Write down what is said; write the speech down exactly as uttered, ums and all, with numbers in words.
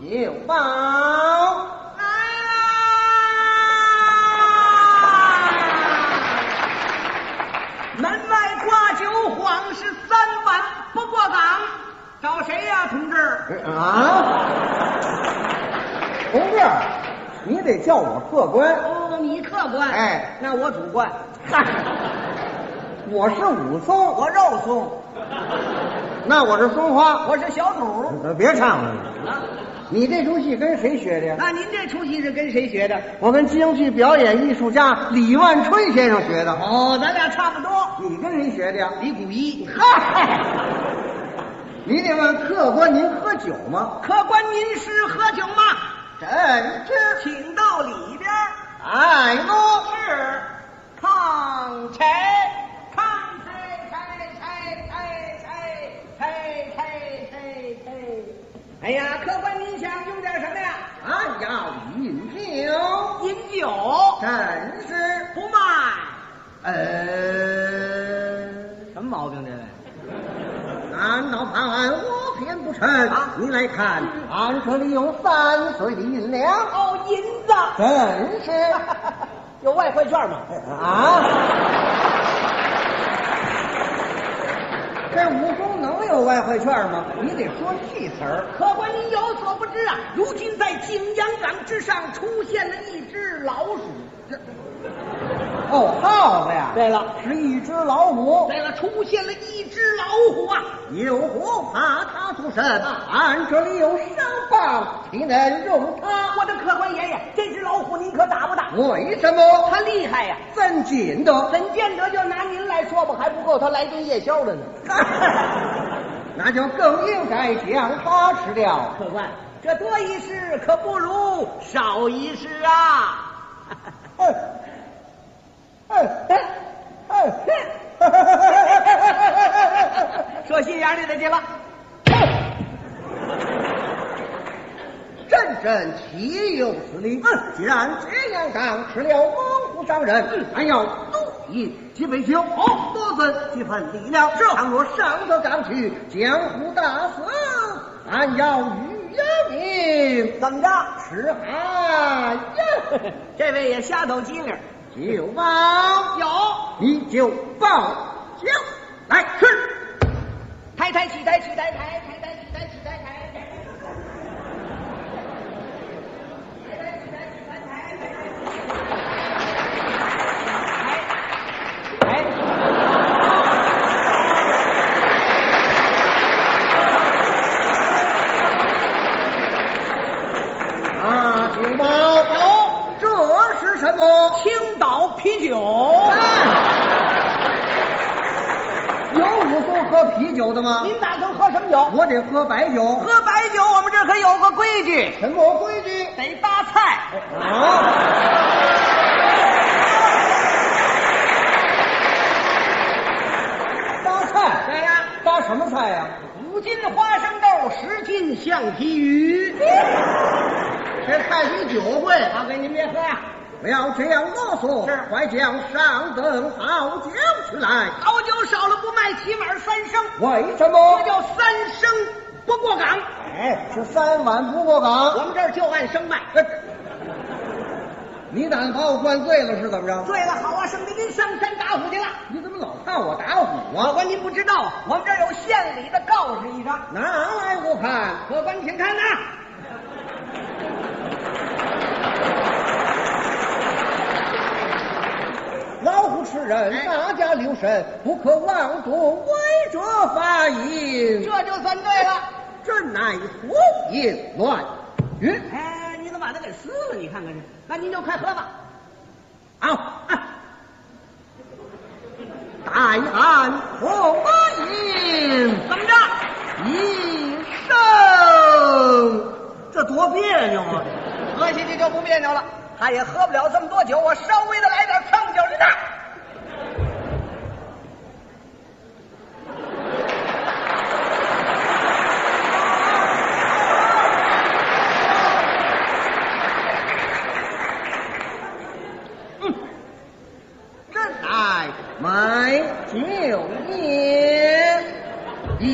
酒报。 来啦！门外挂酒晃是三碗不过岗，找谁呀、同志？ 啊，同志，你得叫我客官。 哦，你客官。 哎， 那我主官。 嗨，我是武松， 我肉松。 那我是松花， 我是小肚。 呃别唱了。 啊， 你这出戏跟谁学的呀？ 那您这出戏是跟谁学的？ 我跟京剧表演艺术家李万春先生学的。 哦，咱俩差不多。 你跟谁学的呀？ 李谷一。 嗨，你得问客官，您喝酒吗？ 客官，您是喝酒吗？ 真是， 请到里边。 哎喽， 是，炕柴，炕柴柴柴柴柴柴柴柴柴。哎呀，客官，您想用点什么呀？ 俺要饮酒。 饮酒。 真是， 不卖。 呃， 什么毛病这位？ 难道判我偏不成？ 啊你来看，俺这里有三岁的银两。 哦，银子。 真是， 有外汇券吗？ 啊，这武松能有外汇券吗？你得说戏词儿。 客官，您有所不知啊，如今在景阳冈之上出现了一只老鼠。这哦，耗子呀！ 对了， 是一只老虎。 对了，出现了一只老虎啊！ 有虎怕它出身，俺这里有上棒，岂能容它？ 我的客官爷爷，这只老虎您可打不打？ 为什么？ 它厉害呀、 怎见得？ 怎见得？就拿您来说吧，还不够他来顿夜宵的呢。 那就更应该将它吃掉。 客官，这多一事可不如少一事啊！ 哎哎哎哎！ 说心眼里的去了。 真真岂有此理！嗯，既然这样刚吃了猛虎伤人，俺要多饮几杯酒，哦，多增几分力量。是，倘若上得岗去，江湖大死，俺要与人命。 怎么着？ 吃海呀！ 这位也瞎抖机灵。 酒报有， 你就报酒来吃。 抬抬起抬起抬抬抬抬起抬起抬抬。 啊，酒报报，这是什么？ 青岛啤酒。 有武松喝啤酒的吗？ 您打算喝什么酒？ 我得喝白酒。 喝白酒，我们这儿可有个规矩， 什么规矩？ 得搭菜。 啊！搭菜？ 对呀， 搭什么菜呀？ 五斤花生豆，十斤橡皮鱼。 这菜比酒贵。 大哥，您别喝呀。 不要这样啰嗦， 是快将上等好酒去来。 好酒少了不卖，起码三升。 为什么这？叫三升不过岗。 哎，是三碗不过岗。 我们这儿就按升卖。 这你打算把我灌醉了是怎么着？ 醉了好啊，省得您上山打虎去了。 你怎么老看我打虎啊？ 客官您不知道，我们这儿有县里的告示一张， 拿来我看。 客官请看呐。 老虎吃人，大家留神，不可妄动违者罚银。 这就算对了。 这乃胡言乱语。 哎，你怎么把它给撕了？你看看这，那您就快喝吧。 好，啊待俺红饮怎么着？ 一生，这多别扭啊！ 喝下去就不别扭了。他也喝不了这么多酒，我稍微的来点蹭酒的。 嗯，这乃买酒宴。